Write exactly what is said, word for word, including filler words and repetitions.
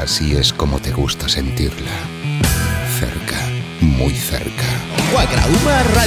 así es como te gusta sentirla. Cerca, muy cerca. Guagrauma Radio.